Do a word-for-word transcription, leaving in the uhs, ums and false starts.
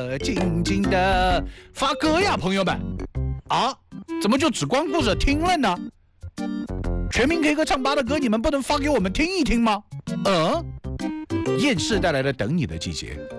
的，静静的。发歌呀，朋友们！啊，怎么就只光顾着听了呢？全民 K 歌唱吧的歌，你们不能发给我们听一听吗？嗯，厌世带来的等你的季节，